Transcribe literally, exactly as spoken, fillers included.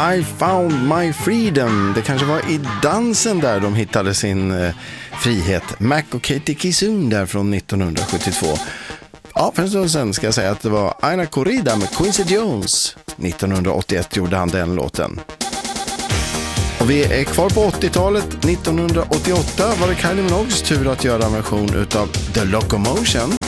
I found my freedom. Det kanske var i dansen där de hittade sin eh, frihet. Mac och Katie Kisun där från nittonhundrasjuttiotvå. Ja, för en stund sen ska jag säga att det var Aina Corrida med Quincy Jones. nittonhundraåttioett gjorde han den låten. Och vi är kvar på åttiotalet. nittonhundraåttioåtta var det Kylie Minogues tur att göra en version utav The Locomotion.